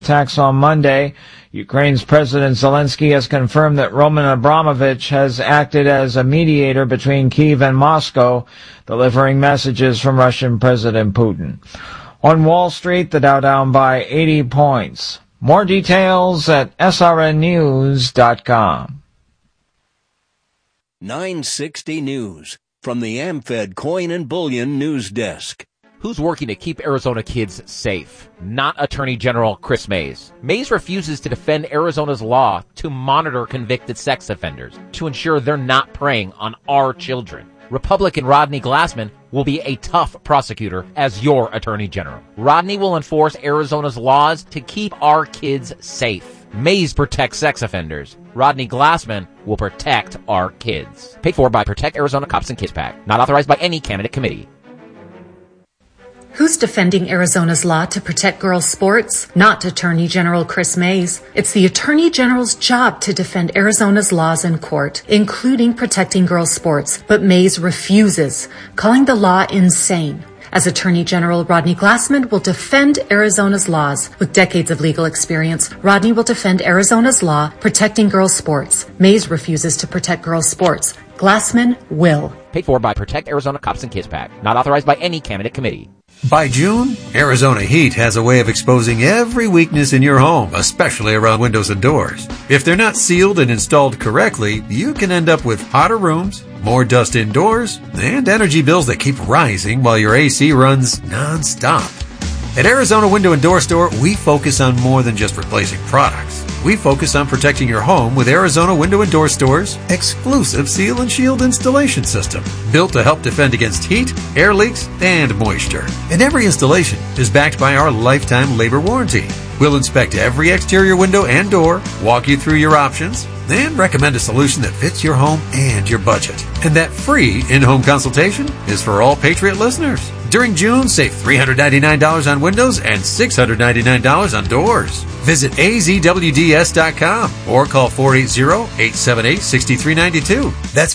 attacks on Monday. Ukraine's President Zelensky has confirmed that Roman Abramovich has acted as a mediator between Kyiv and Moscow, delivering messages from Russian President Putin. On Wall Street, the Dow down by 80 points. More details at srnnews.com. 960 News from the AmFed Coin and Bullion News Desk. Who's working to keep Arizona kids safe? Not Attorney General Chris Mays. Mays refuses to defend Arizona's law to monitor convicted sex offenders, to ensure they're not preying on our children. Republican Rodney Glassman will be a tough prosecutor as your Attorney General. Rodney will enforce Arizona's laws to keep our kids safe. Mays protects sex offenders. Rodney Glassman will protect our kids. Paid for by Protect Arizona Cops and Kids PAC. Not authorized by any candidate committee. Who's defending Arizona's law to protect girls' sports? Not Attorney General Chris Mays. It's the Attorney General's job to defend Arizona's laws in court, including protecting girls' sports. But Mays refuses, calling the law insane. As Attorney General, Rodney Glassman will defend Arizona's laws. With decades of legal experience, Rodney will defend Arizona's law protecting girls' sports. Mays refuses to protect girls' sports. Glassman will. Paid for by Protect Arizona Cops and Kids PAC. Not authorized by any candidate committee. By June, Arizona Heat has a way of exposing every weakness in your home, especially around windows and doors. If they're not sealed and installed correctly, you can end up with hotter rooms, more dust indoors, and energy bills that keep rising while your AC runs non-stop. At Arizona Window and Door Store, we focus on more than just replacing products. We focus on protecting your home with Arizona Window and Door Store's exclusive Seal and Shield installation system, built to help defend against heat, air leaks, and moisture. And every installation is backed by our lifetime labor warranty. We'll inspect every exterior window and door, walk you through your options, and recommend a solution that fits your home and your budget. And that free in-home consultation is for all Patriot listeners. During June, save $399 on windows and $699 on doors. Visit azwds.com or call 480-878-6392. That's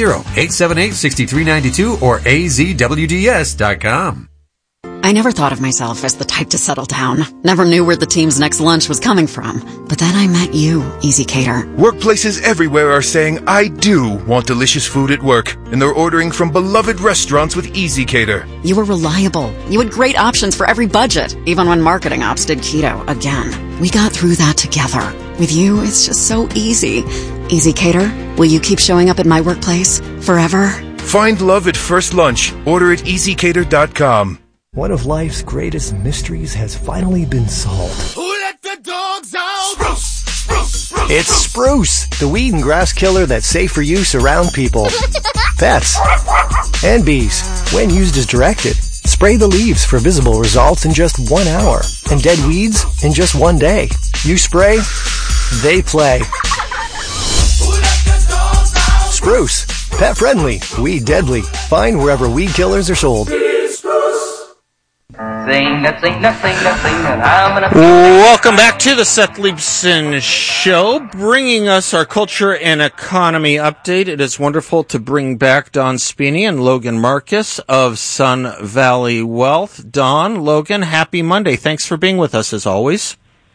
480-878-6392 or azwds.com. I never thought of myself as the type to settle down. Never knew where the team's next lunch was coming from. But then I met you, Easy Cater. Workplaces everywhere are saying, I do want delicious food at work. And they're ordering from beloved restaurants with Easy Cater. You were reliable. You had great options for every budget, even when marketing ops did keto again. We got through that together. With you, it's just so easy. Easy Cater, will you keep showing up at my workplace forever? Find love at first lunch. Order at easycater.com. One of life's greatest mysteries has finally been solved. Who let the dogs out? Spruce, spruce, spruce. It's Spruce, the weed and grass killer that's safe for use around people, pets, and bees. When used as directed, spray the leaves for visible results in just 1 hour, and dead weeds in just 1 day. You spray, they play. Spruce, pet friendly, weed deadly. Find wherever weed killers are sold. Welcome back to the Seth Leibson Show, bringing us our culture and economy update. It is wonderful to bring back Don Spini and Logan Marcus of Sun Valley Wealth. Don, Logan, happy Monday. Thanks for being with us as always.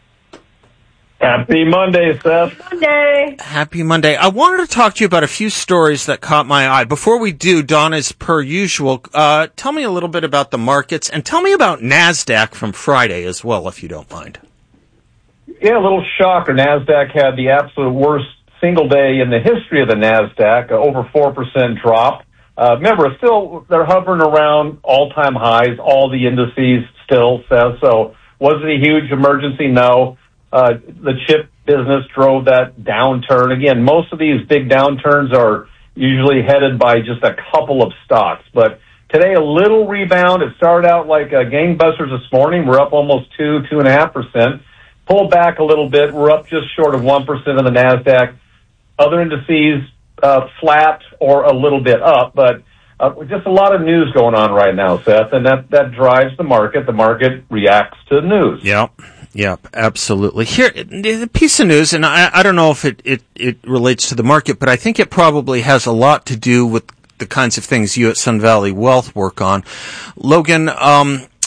Happy Monday, Seth. Monday. Happy Monday. I wanted to talk to you about a few stories that caught my eye. Before we do, Don, as per usual, tell me a little bit about the markets and tell me about NASDAQ from Friday as well, if you don't mind. Yeah, a little shocker. NASDAQ had the absolute worst single day in the history of the NASDAQ, over 4% drop. Remember, still, they're hovering around all-time highs, all the indices still, Seth. So was it a huge emergency? No. The chip business drove that downturn. Again, most of these big downturns are usually headed by just a couple of stocks. But today, a little rebound. It started out like gangbusters this morning. We're up almost 2.5%. Pulled back a little bit. We're up just short of 1% in the NASDAQ. Other indices flat or a little bit up. But just a lot of news going on right now, Seth, and that drives the market. The market reacts to news. Yep, absolutely. Here, the piece of news, and I don't know if it relates to the market, but I think it probably has a lot to do with the kinds of things you at Sun Valley Wealth work on. Logan,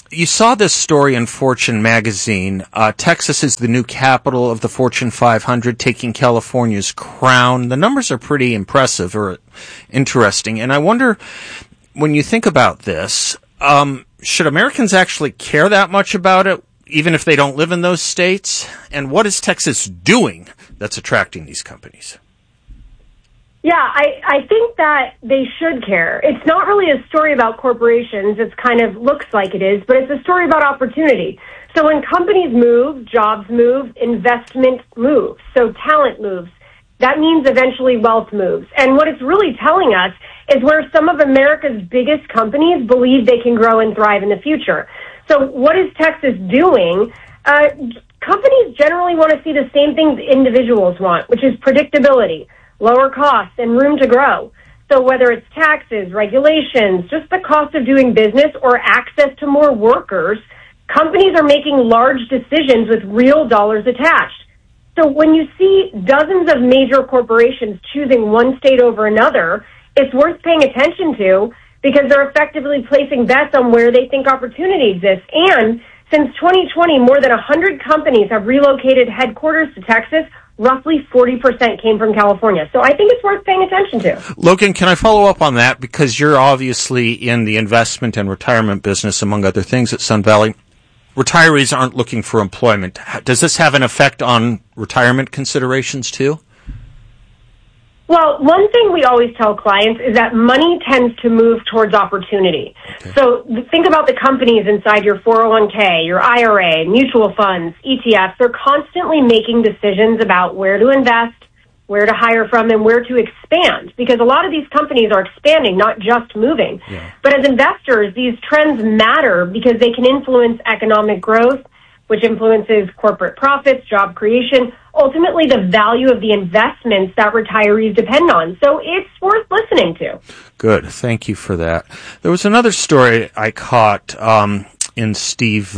You saw this story in Fortune magazine. Texas is the new capital of the Fortune 500, taking California's crown. The numbers are pretty impressive or interesting. And I wonder, when you think about this, should Americans actually care that much about it, even if they don't live in those states? And what is Texas doing that's attracting these companies? Yeah, I think that they should care. It's not really a story about corporations. It kind of looks like it is, but it's a story about opportunity. So when companies move, jobs move, investment moves. So talent moves. That means eventually wealth moves. And what it's really telling us is where some of America's biggest companies believe they can grow and thrive in the future. So what is Texas doing? Companies generally want to see the same things individuals want, which is predictability, lower costs, and room to grow. So whether it's taxes, regulations, just the cost of doing business, or access to more workers, companies are making large decisions with real dollars attached. So when you see dozens of major corporations choosing one state over another, it's worth paying attention to because they're effectively placing bets on where they think opportunity exists. And since 2020, more than 100 companies have relocated headquarters to Texas. Roughly 40% came from California. So I think it's worth paying attention to. Logan, can I follow up on that? Because you're obviously in the investment and retirement business, among other things, at Sun Valley. Retirees aren't looking for employment. Does this have an effect on retirement considerations, too? Well, one thing we always tell clients is that money tends to move towards opportunity. Okay. So think about the companies inside your 401k, your IRA, mutual funds, ETFs. They're constantly making decisions about where to invest, where to hire from, and where to expand. Because a lot of these companies are expanding, not just moving. Yeah. But as investors, these trends matter because they can influence economic growth, which influences corporate profits, job creation, ultimately the value of the investments that retirees depend on. So it's worth listening to. Good. Thank you for that. There was another story I caught in Steve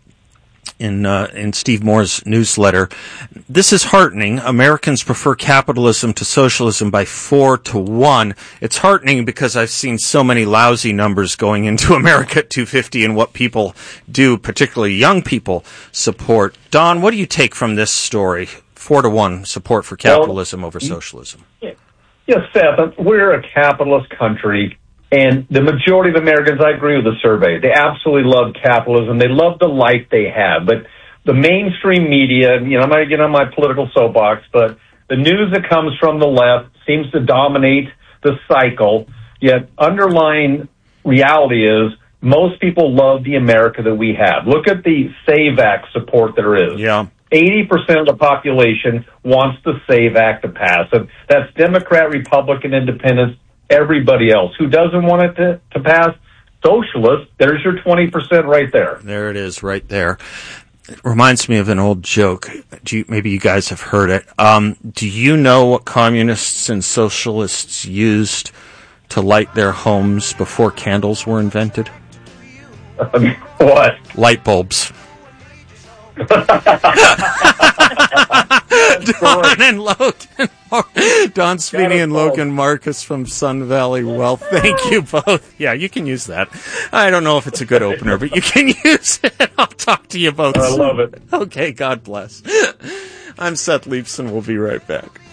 Moore's newsletter. This is heartening. Americans prefer capitalism to socialism by 4-1. It's heartening because I've seen so many lousy numbers going into America at 250 and what people do, particularly young people, support. Don, what do you take from this story? 4-1 support for capitalism over socialism. Yes, Seth, we're a capitalist country. And the majority of Americans, I agree with the survey, they absolutely love capitalism. They love the life they have. But the mainstream media, I'm not going to get on my political soapbox, but the news that comes from the left seems to dominate the cycle. Yet underlying reality is most people love the America that we have. Look at the SAVE Act support there is. Yeah. 80% of the population wants the SAVE Act to pass. And that's Democrat, Republican, Independents, everybody else. Who doesn't want it to pass? Socialists. There's your 20% right there. There it is, right there. It reminds me of an old joke. Maybe you guys have heard it. Do you know what communists and socialists used to light their homes before candles were invented? What? Light bulbs. Don Sweeney and Logan Marcus from Sun Valley Wealth. Thank you both. Yeah, you can use that. I don't know if it's a good opener, but you can use it. I'll talk to you both. I love it. Okay, God bless. I'm Seth Leibson. We'll be right back.